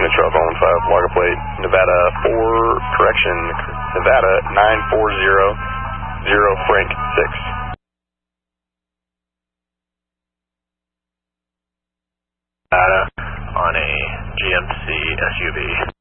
Charles 115, log plate, Nevada 4, correction, Nevada 9400 Frank 6. Nevada on a GMC SUV.